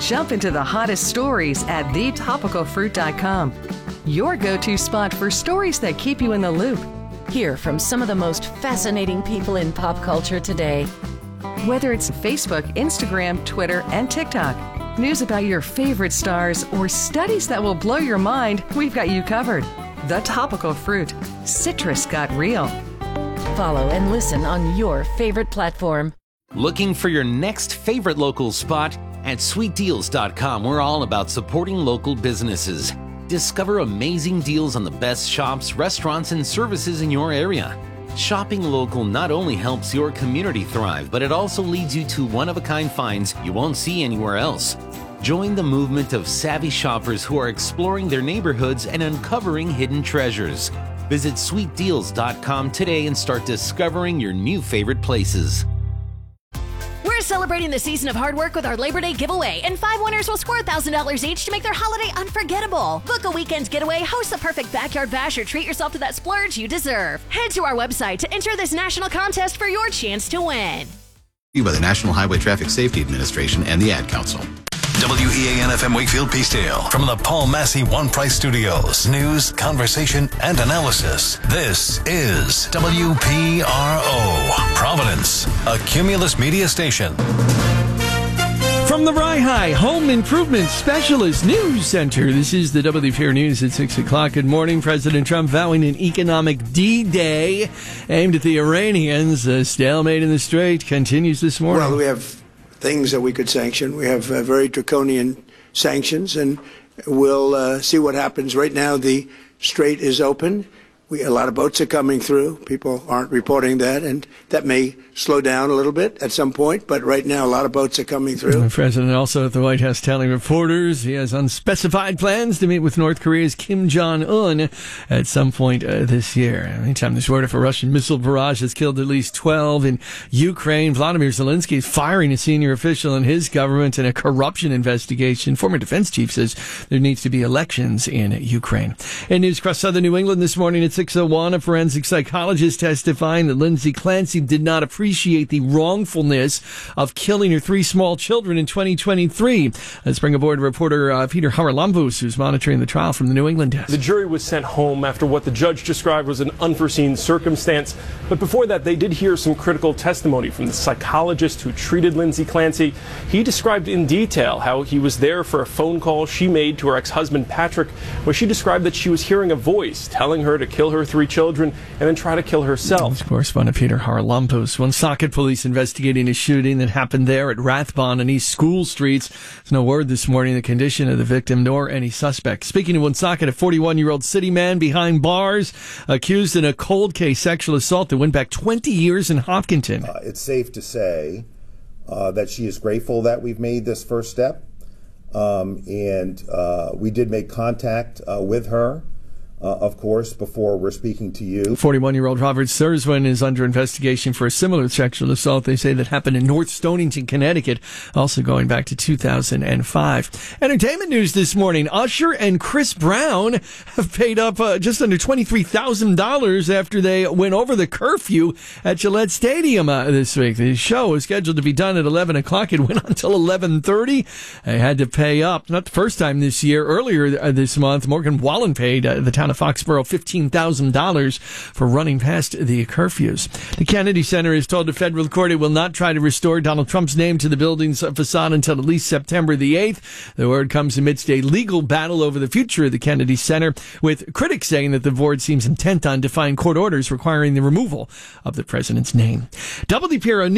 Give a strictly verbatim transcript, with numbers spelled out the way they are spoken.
Jump into the hottest stories at the topical fruit dot com. Your go-to spot for stories that keep you in the loop. Hear from some of the most fascinating people in pop culture today. Whether it's Facebook, Instagram, Twitter, and TikTok, news about your favorite stars, or studies that will blow your mind, we've got you covered. The Topical Fruit. Citrus got real. Follow and listen on your favorite platform. Looking for your next favorite local spot? At sweet deals dot com, we're all about supporting local businesses. Discover amazing deals on the best shops, restaurants, and services in your area. Shopping local not only helps your community thrive, but it also leads you to one-of-a-kind finds you won't see anywhere else. Join the movement of savvy shoppers who are exploring their neighborhoods and uncovering hidden treasures. Visit sweet deals dot com today and start discovering your new favorite places. We're celebrating the season of hard work with our Labor Day giveaway, and five winners will score one thousand dollars each to make their holiday unforgettable. Book a weekend getaway, host the perfect backyard bash, or treat yourself to that splurge you deserve. Head to our website to enter this national contest for your chance to win. By the National Highway Traffic Safety Administration and the Ad Council. W E A N F M Wakefield Peacedale from the Paul Massey One Price Studios. News, conversation, and analysis. This is W P R O, Providence, a Cumulus media station. From the Rye Home Improvement Specialist News Center, this is the W P R News at six o'clock. Good morning. President Trump vowing an economic D-Day aimed at the Iranians. The stalemate in the Strait continues this morning. Well, we have things that we could sanction. We have uh, very draconian sanctions, and we'll uh, see what happens. Right now, the Strait is open. We, a lot of boats are coming through. People aren't reporting that, and that may slow down a little bit at some point. But right now, a lot of boats are coming through. The president also at the White House telling reporters he has unspecified plans to meet with North Korea's Kim Jong-un at some point uh, this year. Anytime there's word of a Russian missile barrage has killed at least twelve in Ukraine, Vladimir Zelensky is firing a senior official in his government in a corruption investigation. Former defense chief says there needs to be elections in Ukraine. In news across southern New England this morning at six oh one, a forensic psychologist testifying that Lindsay Clancy did not appreciate the wrongfulness of killing her three small children in twenty twenty-three. Let's bring aboard reporter uh, Peter Haralambous, who's monitoring the trial from the New England desk. The jury was sent home after what the judge described was an unforeseen circumstance. But before that, they did hear some critical testimony from the psychologist who treated Lindsay Clancy. He described in detail how he was there for a phone call she made to her ex-husband Patrick, where she described that she was hearing a voice telling her to kill her three children and then try to kill herself. That's correspondent Peter Haralambous. Woonsocket police investigating a shooting that happened there at Rathbone and East School Streets. There's no word this morning the condition of the victim nor any suspect. Speaking of Woonsocket, a forty-one-year-old city man behind bars accused in a cold case sexual assault that went back twenty years in Hopkinton. Uh, it's safe to say uh, that she is grateful that we've made this first step. Um, and uh, we did make contact uh, with her. Uh, of course, before we're speaking to you. forty-one-year-old Robert Serswin is under investigation for a similar sexual assault, they say, that happened in North Stonington, Connecticut, also going back to two thousand five. Entertainment news this morning. Usher and Chris Brown have paid up uh, just under twenty-three thousand dollars after they went over the curfew at Gillette Stadium uh, this week. The show was scheduled to be done at eleven o'clock. It went until eleven thirty. They had to pay up. Not the first time this year. Earlier uh, this month, Morgan Wallen paid uh, the town of Foxborough fifteen thousand dollars for running past the curfews. The Kennedy Center has told a federal court it will not try to restore Donald Trump's name to the building's facade until at least September the eighth. The word comes amidst a legal battle over the future of the Kennedy Center, with critics saying that the board seems intent on defying court orders requiring the removal of the president's name. W P R O